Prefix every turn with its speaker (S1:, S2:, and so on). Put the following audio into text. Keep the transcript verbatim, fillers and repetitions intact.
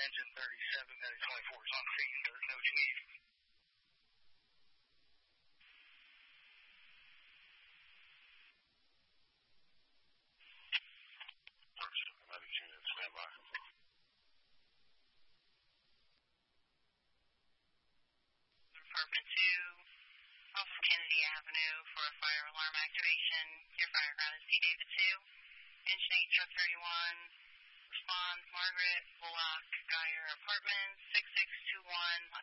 S1: engine thirty-seven, that is twenty-four is on scene. There's no need.
S2: First, medic unit, stand by.
S3: Department two, off of Kennedy Avenue for a fire alarm activation. Your fire ground is C David two. Engine eight, truck thirty-one. Respond, Margaret, Bullock, Geyer Apartments, six six two one.